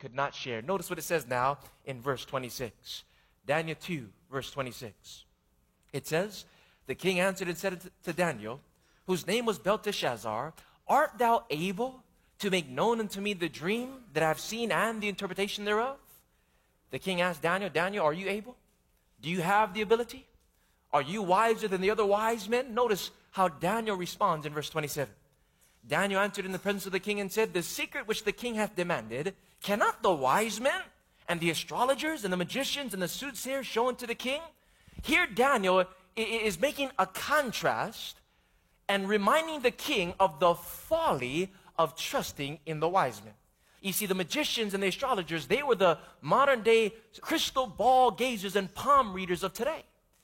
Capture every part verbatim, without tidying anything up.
could not share. Notice what it says now in verse twenty-six. Daniel two, verse twenty-six. It says, the king answered and said to Daniel, whose name was Belteshazzar, art thou able to make known unto me the dream that I have seen and the interpretation thereof? The king asked Daniel, Daniel, are you able? Do you have the ability? Are you wiser than the other wise men? Notice how Daniel responds in verse twenty-seven. Daniel answered in the presence of the king and said, the secret which the king hath demanded, cannot the wise men and the astrologers and the magicians and the soothsayers show unto the king? Here Daniel is making a contrast and reminding the king of the folly of trusting in the wise men. You see, the magicians and the astrologers, they were the modern day crystal ball gazers and palm readers of today.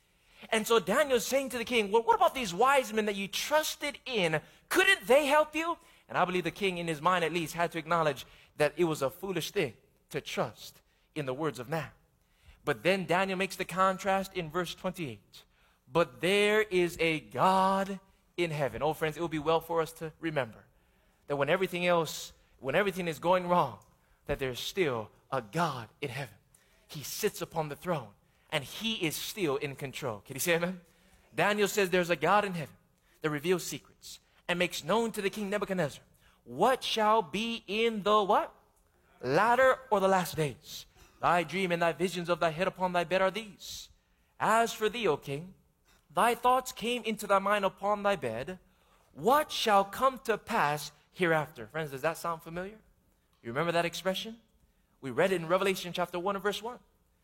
And so Daniel is saying to the king, well, what about these wise men that you trusted in? Couldn't they help you? And I believe the king, in his mind at least, had to acknowledge that it was a foolish thing to trust in the words of man. But then Daniel makes the contrast in verse twenty-eight. But there is a God in heaven. Oh, friends, it will be well for us to remember that when everything else, when everything is going wrong, that there's still a God in heaven. He sits upon the throne. And he is still in control. Can you say amen? Daniel says there's a God in heaven that reveals secrets and makes known to the king Nebuchadnezzar what shall be in the what? Latter or the last days. Thy dream and thy visions of thy head upon thy bed are these. As for thee, O king, thy thoughts came into thy mind upon thy bed. What shall come to pass hereafter? Friends, does that sound familiar? You remember that expression? We read it in Revelation chapter one and verse one.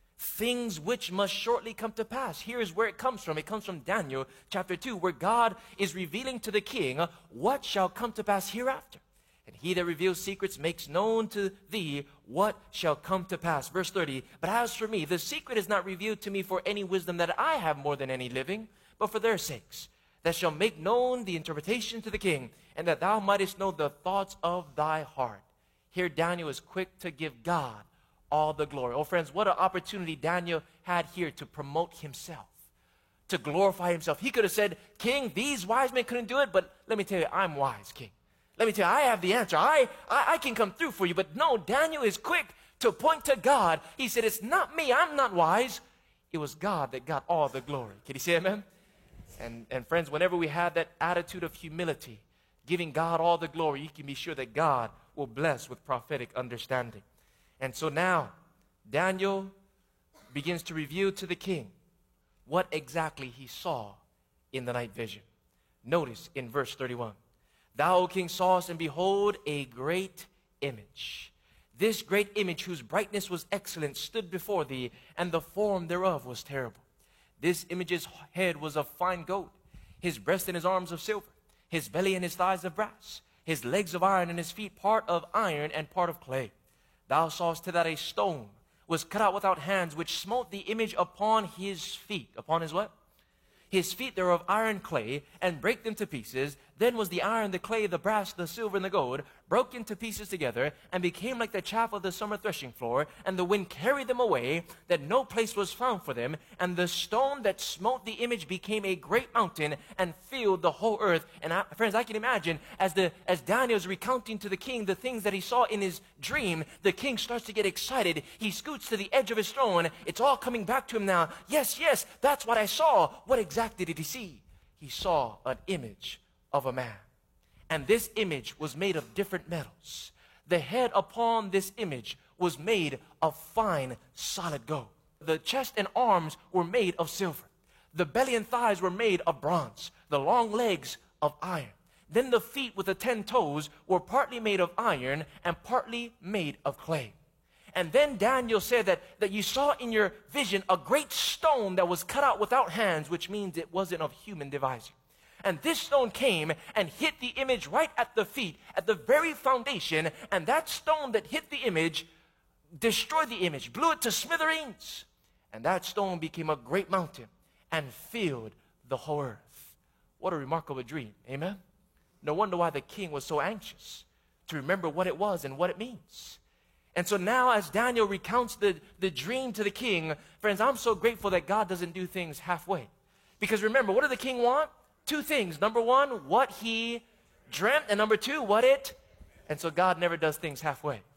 Things which must shortly come to pass. Here is where it comes from. It comes from Daniel chapter two, where God is revealing to the king what shall come to pass hereafter. And he that reveals secrets makes known to thee what shall come to pass. Verse thirty, but as for me, the secret is not revealed to me for any wisdom that I have more than any living, but for their sakes, that shall make known the interpretation to the king, and that thou mightest know the thoughts of thy heart. Here Daniel is quick to give God all the glory. Oh, friends, what an opportunity Daniel had here to promote himself, to glorify himself. He could have said, King, these wise men couldn't do it, but let me tell you, I'm wise, King. Let me tell you, I have the answer. I, I, I can come through for you. But no, Daniel is quick to point to God. He said, it's not me. I'm not wise. It was God that got all the glory. Can you say amen? And, and friends, whenever we have that attitude of humility, giving God all the glory, you can be sure that God will bless with prophetic understanding. And so now, Daniel begins to reveal to the king what exactly he saw in the night vision. Notice in verse thirty-one, thou, O king, sawest, and behold, a great image. This great image, whose brightness was excellent, stood before thee, and the form thereof was terrible. This image's head was of fine gold, his breast and his arms of silver, his belly and his thighs of brass, his legs of iron, and his feet part of iron and part of clay. Thou sawest that a stone was cut out without hands, which smote the image upon his feet. Upon his what? His feet they were of iron clay, and brake them to pieces. Then was the iron, the clay, the brass, the silver, and the gold broke into pieces together, and became like the chaff of the summer threshing floor. And the wind carried them away, that no place was found for them. And the stone that smote the image became a great mountain, and filled the whole earth. And I, friends, I can imagine as the as Daniel is recounting to the king the things that he saw in his dream, the king starts to get excited. He scoots to the edge of his throne. It's all coming back to him now. Yes, yes, that's what I saw. What exactly Exactly did he see? He saw an image of a man. And this image was made of different metals. The head upon this image was made of fine, solid gold. The chest and arms were made of silver. The belly and thighs were made of bronze. The long legs of iron. Then the feet with the ten toes were partly made of iron and partly made of clay. And then Daniel said that, that you saw in your vision a great stone that was cut out without hands, which means it wasn't of human devising. And this stone came and hit the image right at the feet, at the very foundation. And that stone that hit the image destroyed the image, blew it to smithereens. And that stone became a great mountain and filled the whole earth. What a remarkable dream. Amen? No wonder why the king was so anxious to remember what it was and what it means. And so now as Daniel recounts the, the dream to the king, friends, I'm so grateful that God doesn't do things halfway. Because remember, what did the king want? Two things. Number one, what he dreamt. And number two, what it. And so God never does things halfway.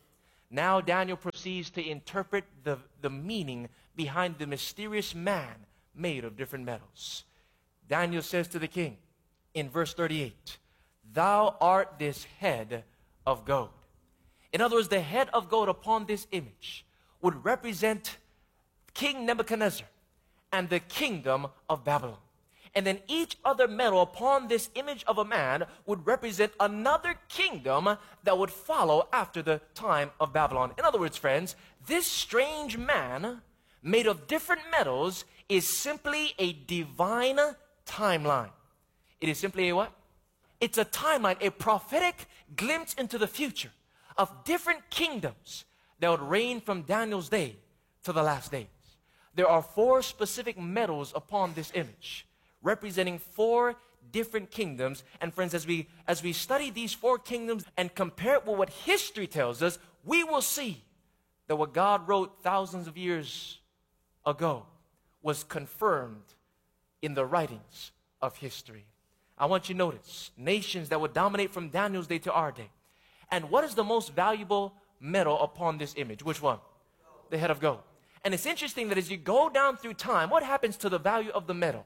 Now Daniel proceeds to interpret the, the meaning behind the mysterious man made of different metals. Daniel says to the king in verse thirty-eight, "Thou art this head of gold." In other words, the head of gold upon this image would represent King Nebuchadnezzar and the kingdom of Babylon. And then each other metal upon this image of a man would represent another kingdom that would follow after the time of Babylon. In other words, friends, this strange man made of different metals is simply a divine timeline. It is simply a what? It's a timeline, a prophetic glimpse into the future of different kingdoms that would reign from Daniel's day to the last days. There are four specific metals upon this image, representing four different kingdoms. And friends, as we as we study these four kingdoms and compare it with what history tells us, we will see that what God wrote thousands of years ago was confirmed in the writings of history. I want you to notice nations that would dominate from Daniel's day to our day. And what is the most valuable metal upon this image? Which one? The head of gold. And it's interesting that as you go down through time, what happens to the value of the metal?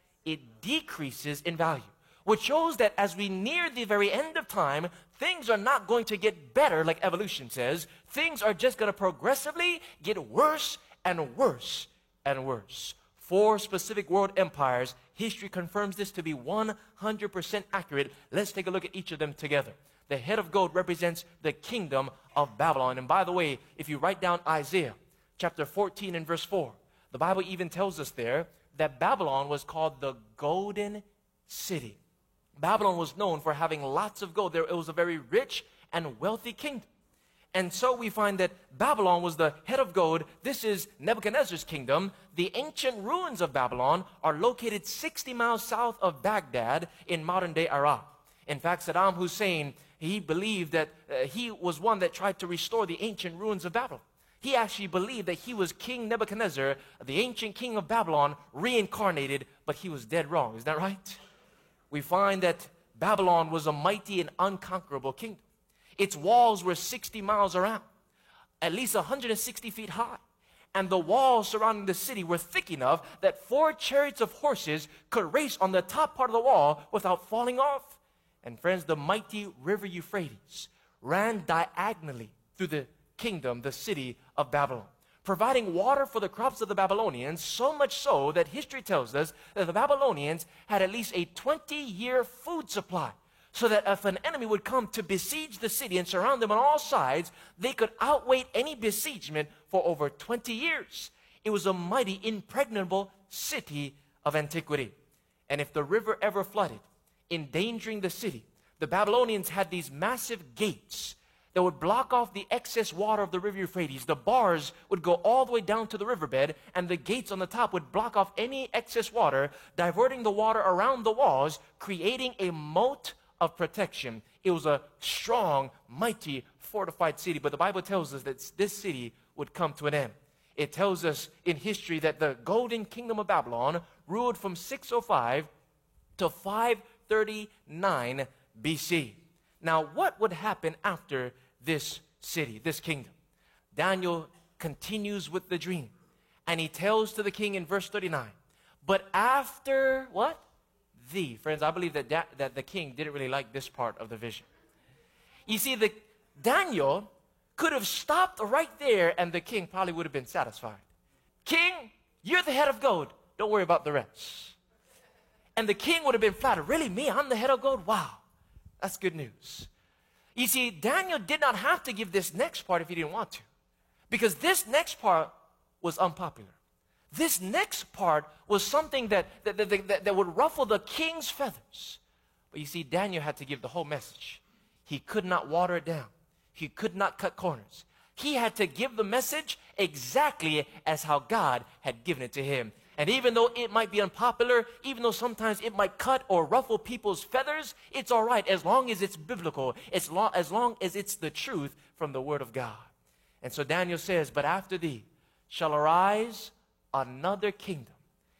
It decreases in value, which shows that as we near the very end of time, things are not going to get better like evolution says. Things are just going to progressively get worse and worse and worse. Four specific world empires. History confirms this to be one hundred percent accurate. Let's take a look at each of them together. The head of gold represents the kingdom of Babylon. And by the way, if you write down Isaiah chapter fourteen and verse four, the Bible even tells us there that Babylon was called the Golden City. Babylon was known for having lots of gold. There, it was a very rich and wealthy kingdom. And so we find that Babylon was the head of gold. This is Nebuchadnezzar's kingdom. The ancient ruins of Babylon are located sixty miles south of Baghdad in modern-day Iraq. In fact, Saddam Hussein, he believed that uh, he was one that tried to restore the ancient ruins of Babylon. He actually believed that he was King Nebuchadnezzar, the ancient king of Babylon, reincarnated, but he was dead wrong. Is that right? We find that Babylon was a mighty and unconquerable kingdom. Its walls were sixty miles around, at least one hundred sixty feet high. And the walls surrounding the city were thick enough that four chariots of horses could race on the top part of the wall without falling off. And friends, the mighty river Euphrates ran diagonally through the kingdom, the city of Babylon, providing water for the crops of the Babylonians, so much so that history tells us that the Babylonians had at least a twenty-year food supply, so that if an enemy would come to besiege the city and surround them on all sides, they could outwait any besiegement for over twenty years. It was a mighty, impregnable city of antiquity. And if the river ever flooded, endangering the city, the Babylonians had these massive gates that would block off the excess water of the river Euphrates. The bars would go all the way down to the riverbed, and the gates on the top would block off any excess water, diverting the water around the walls, creating a moat of protection. It was a strong, mighty, fortified city. But the Bible tells us that this city would come to an end. It tells us in history that the golden kingdom of Babylon ruled from six oh five to five thirty-nine B C. Now, what would happen after this city, this kingdom? Daniel continues with the dream, and he tells to the king in verse thirty-nine, but after what? Thee. Friends, I believe that, da- that the king didn't really like this part of the vision. You see, the, Daniel could have stopped right there, and the king probably would have been satisfied. King, you're the head of gold. Don't worry about the rest. And the king would have been flattered. Really, me? I'm the head of gold? Wow. That's good news. You see, Daniel did not have to give this next part if he didn't want to, because this next part was unpopular. This next part was something that, that, that, that, that would ruffle the king's feathers. But you see, Daniel had to give the whole message. He could not water it down. He could not cut corners. He had to give the message exactly as how God had given it to him. And even though it might be unpopular, even though sometimes it might cut or ruffle people's feathers, it's all right as long as it's biblical, as long, as long as it's the truth from the Word of God. And so Daniel says, but after thee shall arise another kingdom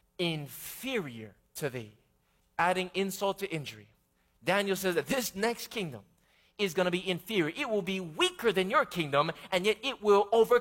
inferior to thee, adding insult to injury. Daniel says that this next kingdom is going to be inferior. It will be weaker than your kingdom, and yet it will overcome